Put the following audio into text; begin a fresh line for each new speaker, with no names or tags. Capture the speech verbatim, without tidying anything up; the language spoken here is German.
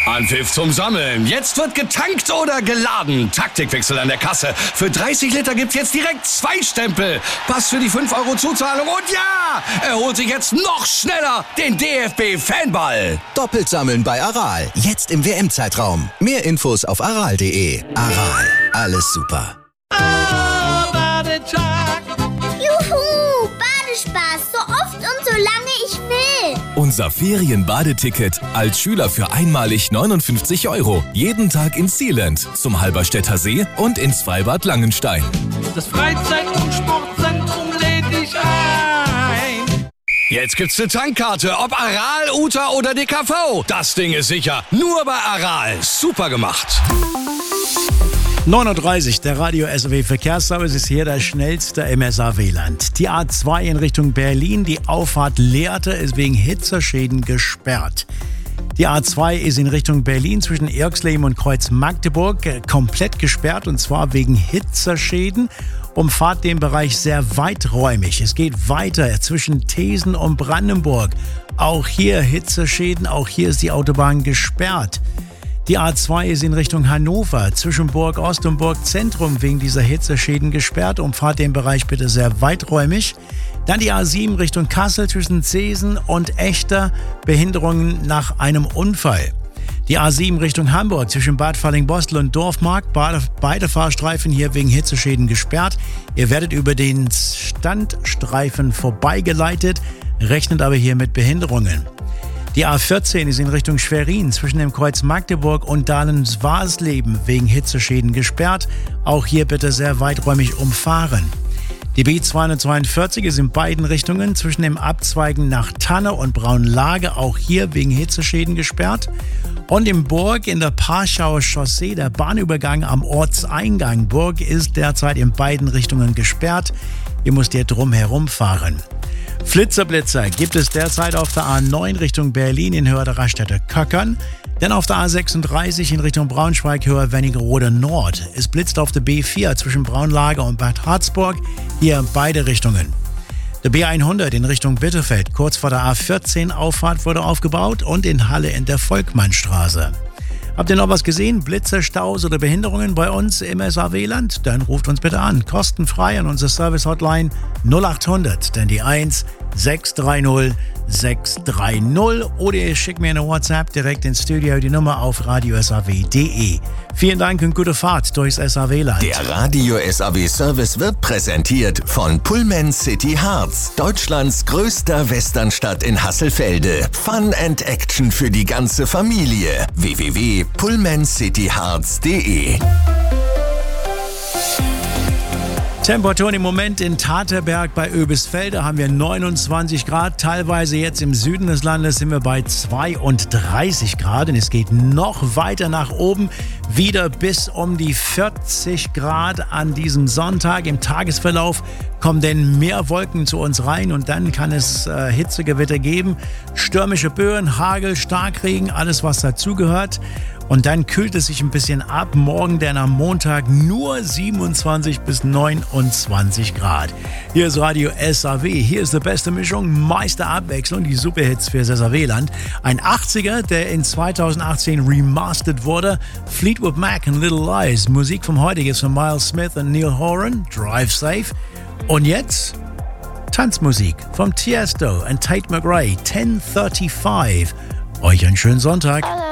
Anpfiff zum Sammeln. Jetzt wird getankt oder geladen. Taktikwechsel an der Kasse. Für dreißig Liter gibt's jetzt direkt zwei Stempel. Pass für die fünf Euro Zuzahlung. Und ja, er holt sich jetzt noch schneller den D F B-Fanball.
Doppelt sammeln bei Aral. Jetzt im W M-Zeitraum. Mehr Infos auf aral punkt de. Aral. Alles super.
Juhu, Badespaß. So oft und so lange ich will.
Unser Ferienbadeticket als Schüler für einmalig neunundfünfzig Euro. Jeden Tag ins Sealand, zum Halberstädter See und ins Freibad Langenstein.
Das Freizeit- und Sportzentrum lädt dich ein.
Jetzt gibt's eine Tankkarte, ob Aral, U T A oder D K V. Das Ding ist sicher. Nur bei Aral. Super gemacht.
neun Uhr dreißig, der Radio S A W Verkehrsservice ist hier der schnellste im S A W-Land. Die A zwei in Richtung Berlin, die Auffahrt Lehrte, ist wegen Hitzeschäden gesperrt. Die A zwei ist in Richtung Berlin zwischen Erxleben und Kreuz Magdeburg komplett gesperrt, und zwar wegen Hitzeschäden. Umfahrt den Bereich sehr weiträumig. Es geht weiter zwischen Thesen und Brandenburg. Auch hier Hitzeschäden, auch hier ist die Autobahn gesperrt. Die A zwei ist in Richtung Hannover zwischen Burg Ost und Burg Zentrum wegen dieser Hitzeschäden gesperrt. Umfahrt den Bereich bitte sehr weiträumig. Dann die A sieben Richtung Kassel zwischen Seesen und Echter. Behinderungen nach einem Unfall. Die A sieben Richtung Hamburg zwischen Bad Falling-Bostel und Dorfmark. Beide Fahrstreifen hier wegen Hitzeschäden gesperrt. Ihr werdet über den Standstreifen vorbeigeleitet, rechnet aber hier mit Behinderungen. Die A vierzehn ist in Richtung Schwerin zwischen dem Kreuz Magdeburg und Dahlem-Swarsleben wegen Hitzeschäden gesperrt. Auch hier bitte sehr weiträumig umfahren. Die B zweihundertzweiundvierzig ist in beiden Richtungen zwischen dem Abzweigen nach Tanne und Braunlage, auch hier wegen Hitzeschäden gesperrt. Und in Burg in der Parschauer Chaussee, der Bahnübergang am Ortseingang Burg ist derzeit in beiden Richtungen gesperrt. Ihr müsst hier drum herum fahren. Flitzerblitzer gibt es derzeit auf der A neun Richtung Berlin in Höhe der Raststätte Köckern. Denn auf der A sechsunddreißig in Richtung Braunschweig, Höhe Wernigerode Nord. Es blitzt auf der B vier zwischen Braunlage und Bad Harzburg, hier in beide Richtungen. Der B hundert in Richtung Bitterfeld, kurz vor der A vierzehn Auffahrt wurde aufgebaut, und in Halle in der Volkmannstraße. Habt ihr noch was gesehen? Blitze, Staus oder Behinderungen bei uns im S A W-Land? Dann ruft uns bitte an. Kostenfrei an unsere Service-Hotline null acht hundert, dann die eins sechs drei null sechs drei null, oder ihr schickt mir eine WhatsApp direkt ins Studio, die Nummer auf radio s a w punkt de. Vielen Dank und gute Fahrt durchs S A W-Land.
Der Radio S A W-Service wird präsentiert von Pullman City Harz, Deutschlands größter Westernstadt in Hasselfelde. Fun and Action für die ganze Familie. w w w punkt pullman city harz punkt de.
Temperaturen im Moment in Taterberg bei Oebisfelde haben wir neunundzwanzig Grad. Teilweise jetzt im Süden des Landes sind wir bei zweiunddreißig Grad. Und es geht noch weiter nach oben, wieder bis um die vierzig Grad an diesem Sonntag. Im Tagesverlauf kommen denn mehr Wolken zu uns rein, und dann kann es äh, Hitzegewitter geben. Stürmische Böen, Hagel, Starkregen, alles was dazugehört. Und dann kühlt es sich ein bisschen ab. Morgen dann am Montag nur siebenundzwanzig bis neunundzwanzig Grad. Hier ist Radio S A W. Hier ist die beste Mischung, meiste Abwechslung, die Superhits für das S A W-Land. Ein achtziger, der in zweitausendachtzehn remastered wurde. Fleetwood Mac and Little Lies. Musik vom heutigen ist von Miles Smith und Neil Horan. Drive Safe. Und jetzt Tanzmusik vom Tiesto und Tate McRae. zehn Uhr fünfunddreißig. Euch einen schönen Sonntag.